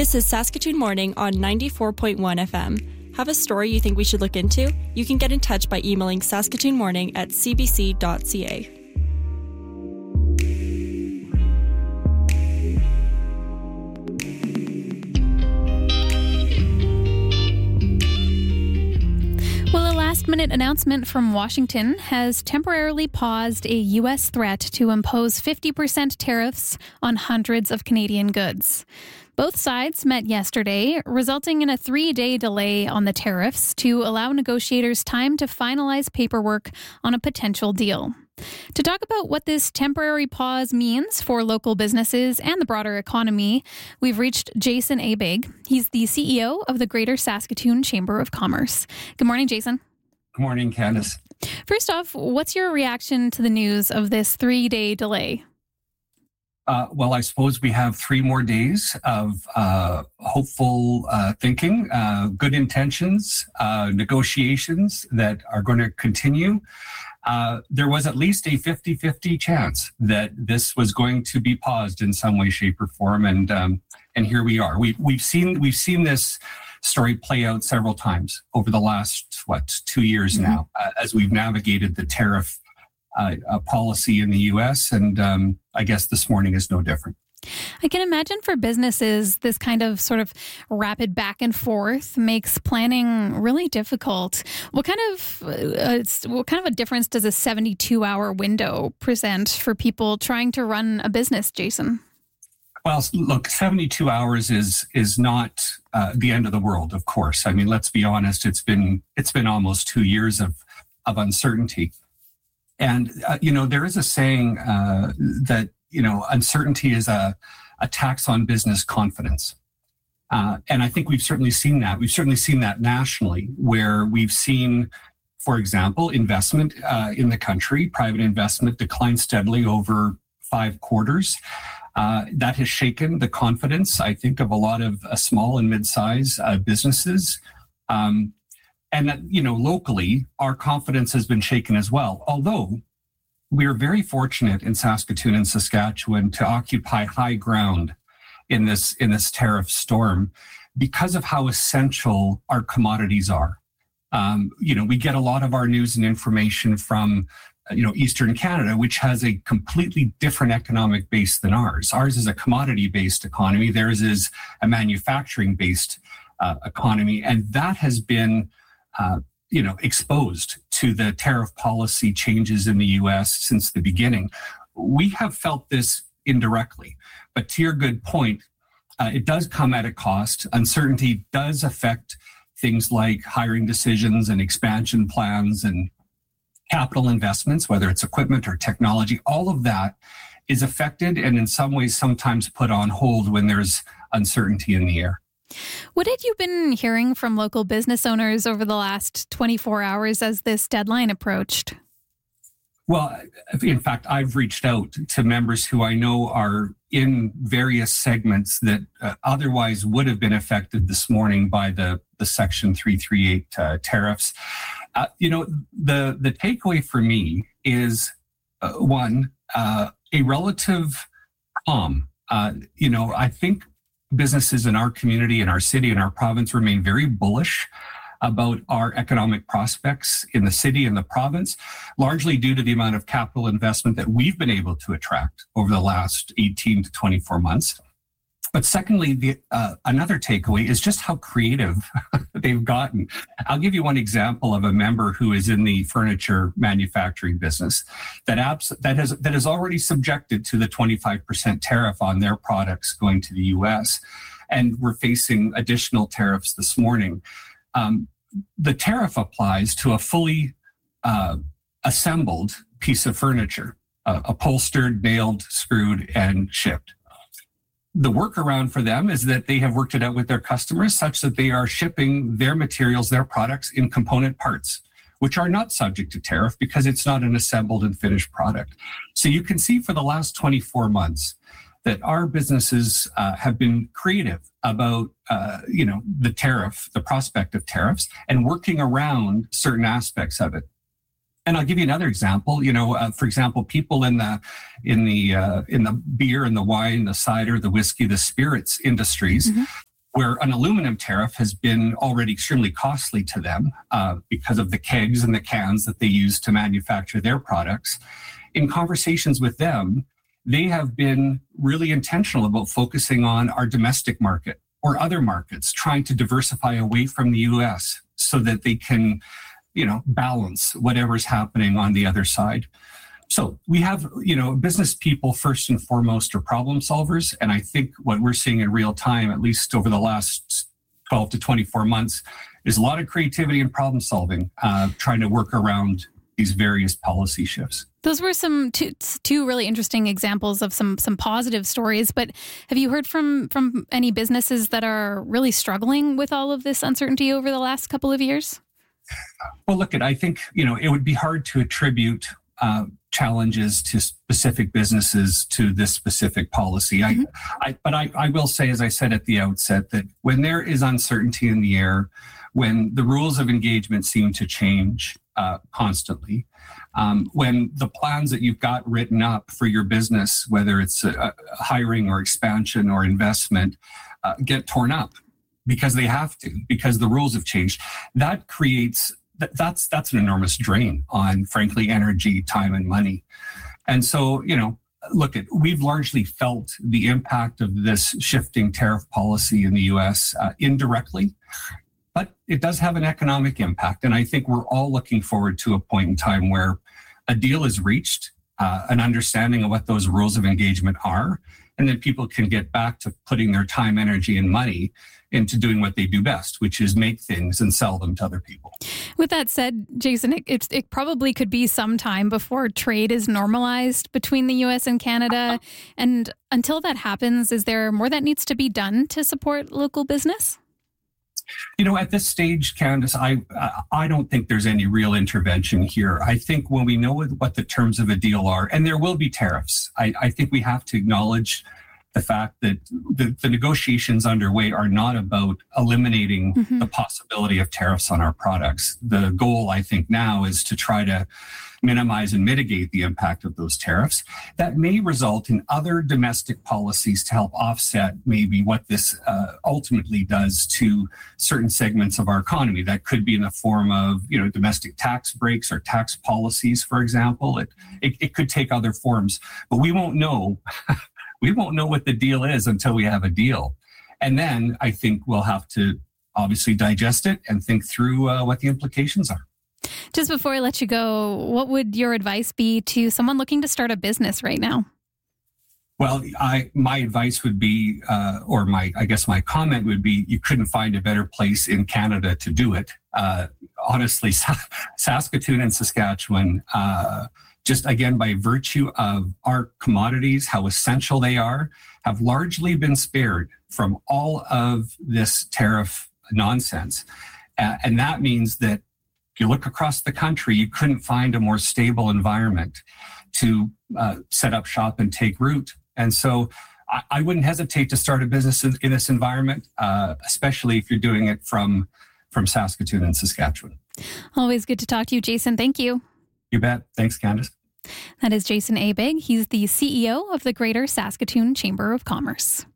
This is Saskatoon Morning on 94.1 FM. Have a story you think we should look into? You can get in touch by emailing saskatoonmorning@cbc.ca. Last-minute announcement from Washington has temporarily paused a U.S. threat to impose 50% tariffs on hundreds of Canadian goods. Both sides met yesterday, resulting in a 3-day delay on the tariffs to allow negotiators time to finalize paperwork on a potential deal. To talk about what this temporary pause means for local businesses and the broader economy, we've reached Jason Abig. He's the CEO of the Greater Saskatoon Chamber of Commerce. Good morning, Jason. Good morning, Candace. First off, what's your reaction to the news of this 3-day delay? Well, I suppose we have 3 more days of hopeful thinking, good intentions, negotiations that are going to continue. There was at least a 50-50 chance that this was going to be paused in some way, shape, or form, and here we are. We've seen this story play out several times over the last 2 years now, as we've navigated the tariff policy in the U.S., and I guess this morning is no different. I can imagine for businesses, this kind of sort of rapid back and forth makes planning really difficult. What kind of a difference does a 72-hour window present for people trying to run a business, Jason? Well, look, 72 hours is not the end of the world, of course. I mean, let's be honest. It's been almost 2 years of uncertainty. And, there is a saying that, uncertainty is a tax on business confidence. And I think we've certainly seen that. We've certainly seen that nationally, where we've seen, for example, investment in the country, private investment decline steadily over 5 quarters. That has shaken the confidence, I think, of a lot of small and mid-size businesses. Locally, our confidence has been shaken as well. Although we are very fortunate in Saskatoon and Saskatchewan to occupy high ground in this tariff storm because of how essential our commodities are. We get a lot of our news and information from Eastern Canada, which has a completely different economic base than ours. Ours is a commodity-based economy. Theirs is a manufacturing-based economy. And that has been, exposed to the tariff policy changes in the U.S. since the beginning. We have felt this indirectly. But to your good point, it does come at a cost. Uncertainty does affect things like hiring decisions and expansion plans and capital investments, whether it's equipment or technology. All of that is affected and in some ways sometimes put on hold when there's uncertainty in the air. What had you been hearing from local business owners over the last 24 hours as this deadline approached? Well, in fact, I've reached out to members who I know are in various segments that otherwise would have been affected this morning by the Section 338 tariffs. The takeaway for me is, one, a relative calm. I think businesses in our community, in our city, in our province remain very bullish about our economic prospects in the city and the province, largely due to the amount of capital investment that we've been able to attract over the last 18 to 24 months. But secondly, another takeaway is just how creative they've gotten. I'll give you one example of a member who is in the furniture manufacturing business that is already subjected to the 25% tariff on their products going to the U.S. And we're facing additional tariffs this morning. The tariff applies to a fully assembled piece of furniture, upholstered, nailed, screwed, and shipped. The workaround for them is that they have worked it out with their customers such that they are shipping their materials, their products in component parts, which are not subject to tariff because it's not an assembled and finished product. So you can see for the last 24 months that our businesses have been creative about, the tariff, the prospect of tariffs, and working around certain aspects of it. And I'll give you another example. For example, people in the beer and the wine, the cider, the whiskey, the spirits industries, where an aluminum tariff has been already extremely costly to them because of the kegs and the cans that they use to manufacture their products. In conversations with them, they have been really intentional about focusing on our domestic market or other markets, trying to diversify away from the US so that they can, balance whatever's happening on the other side. So we have, business people first and foremost are problem solvers. And I think what we're seeing in real time, at least over the last 12 to 24 months, is a lot of creativity and problem solving, trying to work around these various policy shifts. Those were some two really interesting examples of some positive stories. But have you heard from any businesses that are really struggling with all of this uncertainty over the last couple of years? Well, I think, it would be hard to attribute challenges to specific businesses to this specific policy. But I will say, as I said at the outset, that when there is uncertainty in the air, when the rules of engagement seem to change constantly, when the plans that you've got written up for your business, whether it's hiring or expansion or investment, get torn up because they have to, because the rules have changed, that creates that's an enormous drain on, frankly, energy, time, and money. And so, we've largely felt the impact of this shifting tariff policy in the U.S. Indirectly, but it does have an economic impact. And I think we're all looking forward to a point in time where a deal is reached, an understanding of what those rules of engagement are, and then people can get back to putting their time, energy, and money into doing what they do best, which is make things and sell them to other people. With that said, Jason, it probably could be some time before trade is normalized between the U.S. and Canada. And until that happens, is there more that needs to be done to support local business? At this stage, Candace, I don't think there's any real intervention here. I think when we know what the terms of a deal are, and there will be tariffs, I think we have to acknowledge the fact that the negotiations underway are not about eliminating the possibility of tariffs on our products. The goal, I think, now is to try to minimize and mitigate the impact of those tariffs. That may result in other domestic policies to help offset maybe what this ultimately does to certain segments of our economy. That could be in the form of, domestic tax breaks or tax policies, for example. It could take other forms, but we won't know. We won't know what the deal is until we have a deal. And then I think we'll have to obviously digest it and think through what the implications are. Just before I let you go, what would your advice be to someone looking to start a business right now? Well, my advice would be, my comment would be, you couldn't find a better place in Canada to do it. Honestly, Saskatoon and Saskatchewan, just again, by virtue of our commodities, how essential they are, have largely been spared from all of this tariff nonsense. And that means that if you look across the country, you couldn't find a more stable environment to set up shop and take root. And so I wouldn't hesitate to start a business in this environment, especially if you're doing it from Saskatoon and Saskatchewan. Always good to talk to you, Jason. Thank you. You bet. Thanks, Candace. That is Jason Abig. He's the CEO of the Greater Saskatoon Chamber of Commerce.